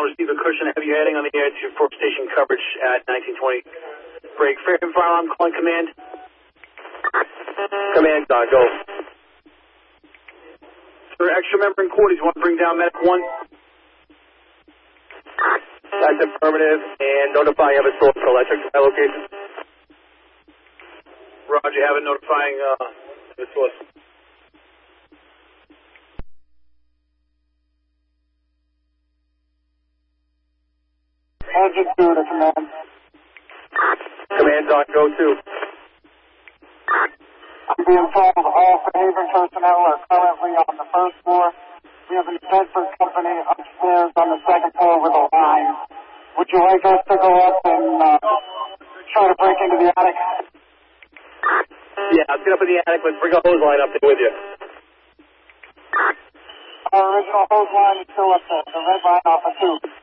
receive a cushion heavy heading on the air to Fort Station coverage at 1920. Break. Fire alarm calling command. Command, go. For extra member in quarters, you want to bring down medic 1? That's affirmative, and notify you of a source for electric supply location. Roger, have it notifying the source. Engine 2 to command. Command, go to. I'm being told all Haven personnel are currently on the first floor. We have an Bedford company upstairs on the second floor with a line. Would you like us to go up and try to break into the attic? Yeah, let's get up in the attic. Let's bring a hose line up there with you. Our original hose line is still up there. The red line off of 2.